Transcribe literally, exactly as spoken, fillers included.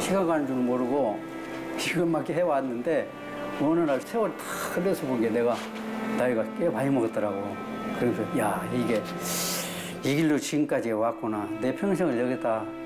시간 가는 줄 모르고 이것만 해왔는데 어느 날 세월 다 흘러서 본 게 내가 나이가 꽤 많이 먹었더라고. 그래서 야, 이게 이 길로 지금까지 왔구나. 내 평생을 여기다